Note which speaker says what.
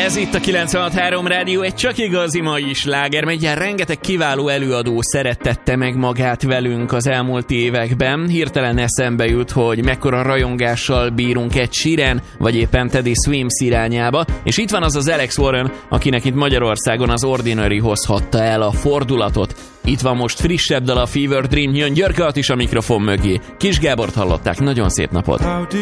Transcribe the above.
Speaker 1: Ez itt a 96.3 Rádió, egy csak igazi mai sláger, melyben rengeteg kiváló előadó szerettette meg magát velünk az elmúlt években. Hirtelen eszembe jut, hogy mekkora rajongással bírunk Ed Sheeran, vagy éppen Teddy Swims irányába, és itt van az az Alex Warren, akinek itt Magyarországon az Ordinary hozhatta el a fordulatot. Itt van most frissebb dal, a Fever Dream, jön Györke Attis a mikrofon mögé. Kis Gábort hallották, nagyon szép napot!